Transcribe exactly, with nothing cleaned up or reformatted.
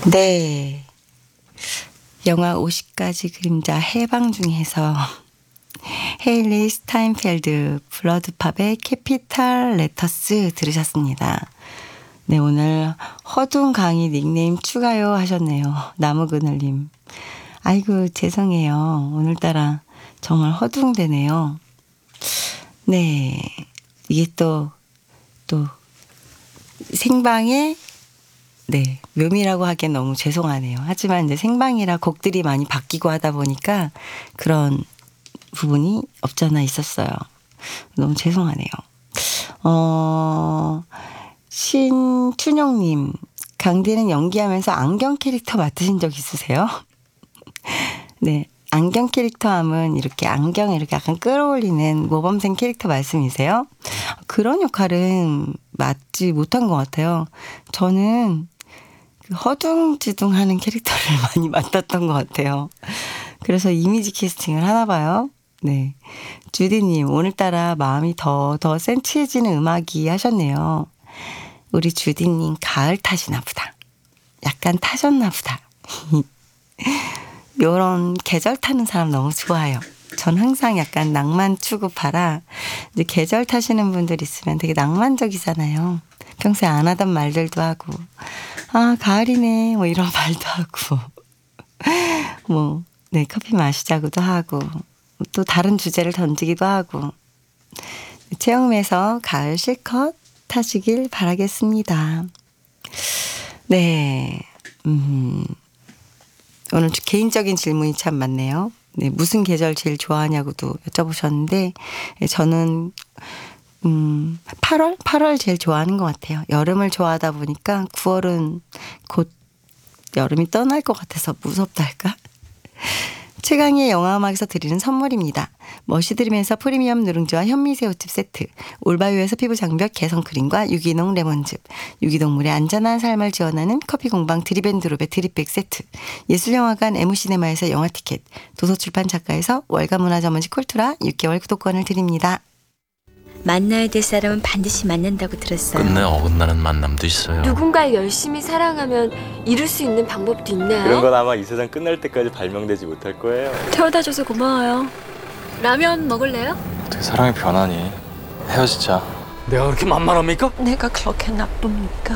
네. 영화 오십 가지 그림자 해방 중에서 헤일리 스타인펠드 블러드팝의 캐피탈 레터스 들으셨습니다. 네, 오늘 허둥 강의 닉네임 추가요 하셨네요. 나무그늘님. 아이고 죄송해요. 오늘따라 정말 허둥대네요. 네, 이게 또, 또 생방에 네, 묘미라고 하기엔 너무 죄송하네요. 하지만 이제 생방이라 곡들이 많이 바뀌고 하다 보니까 그런 부분이 없잖아 있었어요. 너무 죄송하네요. 어, 신춘영님, 강디는 연기하면서 안경 캐릭터 맡으신 적 있으세요? 네, 안경 캐릭터 하면 이렇게 안경에 이렇게 약간 끌어올리는 모범생 캐릭터 말씀이세요? 그런 역할은 맡지 못한 것 같아요. 저는 허둥지둥하는 캐릭터를 많이 맡았던 것 같아요. 그래서 이미지 캐스팅을 하나 봐요. 네, 주디님 오늘따라 마음이 더 더 센치해지는 음악이 하셨네요. 우리 주디님 가을 타시나 보다. 약간 타셨나 보다. 요런 계절 타는 사람 너무 좋아요. 전 항상 약간 낭만 추구파라 이제 계절 타시는 분들 있으면 되게 낭만적이잖아요. 평소에 안 하던 말들도 하고 아 가을이네 뭐 이런 말도 하고 뭐 네 커피 마시자고도 하고 또 다른 주제를 던지기도 하고 체험에서 가을 실컷 타시길 바라겠습니다. 네, 음, 오늘 개인적인 질문이 참 많네요. 네, 무슨 계절 제일 좋아하냐고도 여쭤보셨는데 저는 음, 팔월? 팔월 제일 좋아하는 것 같아요. 여름을 좋아하다 보니까 구월은 곧 여름이 떠날 것 같아서 무섭달까? 최강의 영화음악에서 드리는 선물입니다. 멋이 들으면서 프리미엄 누룽지와 현미새우즙 세트, 올바유에서 피부 장벽 개선 크림과 유기농 레몬즙, 유기동물의 안전한 삶을 지원하는 커피공방 드립앤드롭의 드립백 세트, 예술영화관 에무시네마에서 영화 티켓, 도서출판 작가에서 월간 문화전문지 콜투라 육 개월 구독권을 드립니다. 만나야 될 사람은 반드시 만난다고 들었어요. 끝내 어긋나는 만남도 있어요. 누군가를 열심히 사랑하면 이룰 수 있는 방법도 있나요? 그런 건 아마 이 세상 끝날 때까지 발명되지 못할 거예요. 태워다 줘서 고마워요. 라면 먹을래요? 어떻게 사랑이 변하니? 헤어지자. 내가 그렇게 만만합니까? 내가 그렇게 나쁩니까?